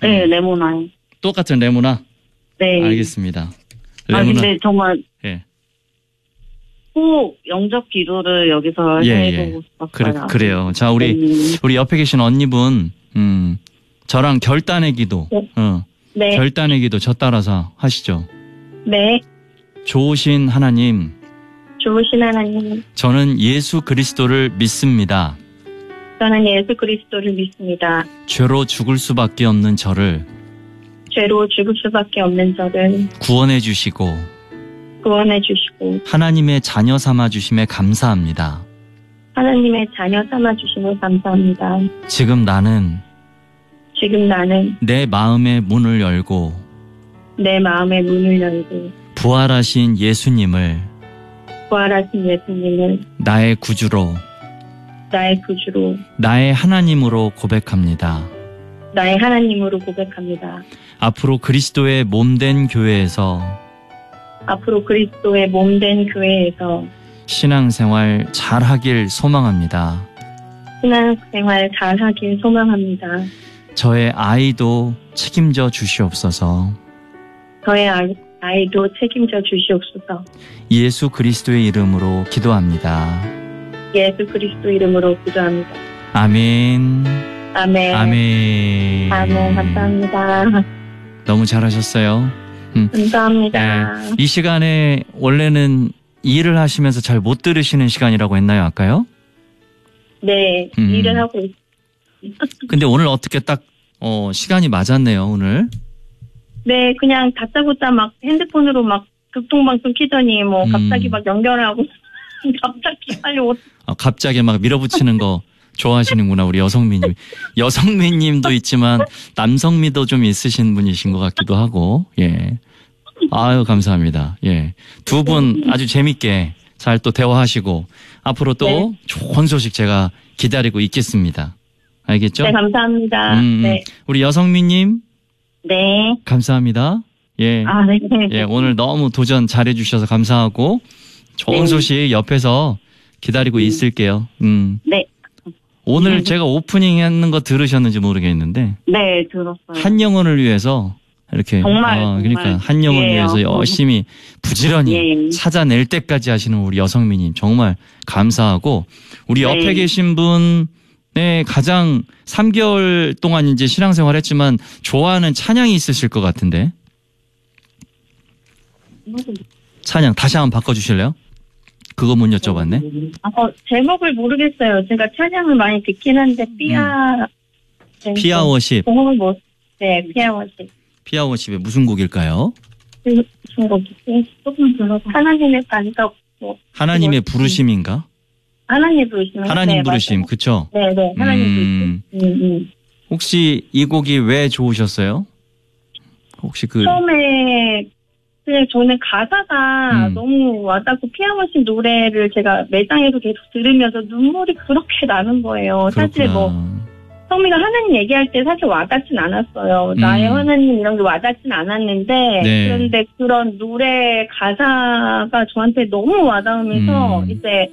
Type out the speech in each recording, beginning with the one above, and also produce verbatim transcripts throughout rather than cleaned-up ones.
네, 레모나요. 똑같은 레모나? 네. 알겠습니다. 레모나. 아, 근데 정말. 예. 꼭 영접 기도를 여기서 예, 해보고 예. 싶었어요. 그래, 그래요. 자, 우리, 네. 우리 옆에 계신 언니분, 음, 저랑 결단의 기도, 네. 어, 네. 결단의 기도 저 따라서 하시죠. 네. 좋으신 하나님, 좋으신 하나님, 저는 예수 그리스도를 믿습니다. 저는 예수 그리스도를 믿습니다. 죄로 죽을 수밖에 없는 저를 죄로 죽을 수밖에 없는 저를 구원해 주시고 구원해 주시고 하나님의 자녀 삼아 주심에 감사합니다. 하나님의 자녀 삼아 주심에 감사합니다. 지금 나는 지금 나는 내 마음의 문을 열고 내 마음의 문을 열고 부활하신 예수님을 부활하신 예수님을 나의 구주로 나의 구주로 나의 하나님으로 고백합니다. 나의 하나님으로 고백합니다. 앞으로 그리스도의 몸된 교회에서 앞으로 그리스도의 몸된 교회에서 신앙생활 잘하길 소망합니다. 신앙생활 잘하길 소망합니다. 저의 아이도 책임져 주시옵소서. 저의 아이, 아이도 책임져 주시옵소서. 예수 그리스도의 이름으로 기도합니다. 예수 그리스도 이름으로 기도합니다. 아멘. 아멘. 아멘. 아멘. 감사합니다. 너무 잘하셨어요. 음. 감사합니다. 네. 이 시간에 원래는 일을 하시면서 잘 못 들으시는 시간이라고 했나요, 아까요? 네, 음. 일을 하고 있어요. 근데 오늘 어떻게 딱 어, 시간이 맞았네요, 오늘. 네, 그냥 다짜고짜 막 핸드폰으로 막 교통방송 키더니 뭐 갑자기 음. 막 연결하고 갑자기 빨리 옷. 아, 갑자기 막 밀어붙이는 거 좋아하시는구나, 우리 여성미님. 여성미님도 있지만 남성미도 좀 있으신 분이신 것 같기도 하고, 예. 아유, 감사합니다. 예. 두 분 아주 재밌게 잘 또 대화하시고, 앞으로 또 네. 좋은 소식 제가 기다리고 있겠습니다. 알겠죠? 네, 감사합니다. 음, 네. 우리 여성미님. 네. 감사합니다. 예. 아, 네. 예, 오늘 너무 도전 잘해주셔서 감사하고, 좋은 네. 소식 옆에서 기다리고 음. 있을게요. 음. 네. 오늘 네. 제가 오프닝 하는 거 들으셨는지 모르겠는데. 네, 들었어요. 한 영혼을 위해서 이렇게. 정말. 어, 그러니까 정말. 한 영혼을 예, 위해서 열심히 부지런히 예. 찾아낼 때까지 하시는 우리 여성미님 정말 감사하고, 우리 옆에 네. 계신 분의 가장 삼 개월 동안 이제 신앙생활 했지만 좋아하는 찬양이 있으실 것 같은데. 찬양 다시 한번 바꿔주실래요? 그거 못 여쭤봤네. 아, 어, 제목을 모르겠어요. 제가 찬양을 많이 듣긴 한데 피아 음. 피아 워십. 제목을 못. 네, 피아 워십. 피아 워십의 무슨 곡일까요? 무슨 곡이지? 조금 불러서 하나님의 반석. 뭐, 하나님의 뭐, 부르심인가? 하나님 부르심. 하나님 네, 부르심, 맞아요. 그쵸? 네, 네, 하나님 음. 부르심. 음, 음. 혹시 이 곡이 왜 좋으셨어요? 혹시 그 처음에 그냥 저는 가사가 음. 너무 와닿고 피아노신 노래를 제가 매장에서 계속 들으면서 눈물이 그렇게 나는 거예요. 그렇구나. 사실 뭐 성미가 하나님 얘기할 때 사실 와닿진 않았어요. 음. 나의 하나님 이런 게 와닿진 않았는데 네. 그런데 그런 노래 가사가 저한테 너무 와닿으면서 음. 이제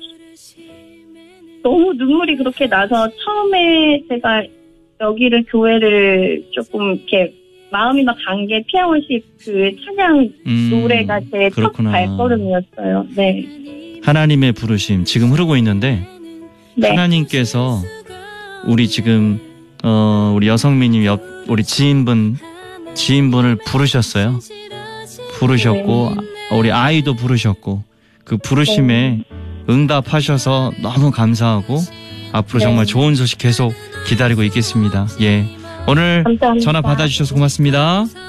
너무 눈물이 그렇게 나서 처음에 제가 여기를 교회를 조금 이렇게 마음이 막 간 게 피아워십 그 찬양 음, 노래가 제 첫 발걸음이었어요. 네. 하나님의 부르심 지금 흐르고 있는데 네. 하나님께서 우리 지금 어 우리 여성미님 옆 우리 지인분 지인분을 부르셨어요. 부르셨고 네. 우리 아이도 부르셨고 그 부르심에 네. 응답하셔서 너무 감사하고 앞으로 네. 정말 좋은 소식 계속 기다리고 있겠습니다. 예. 오늘 감사합니다. 전화 받아주셔서 고맙습니다.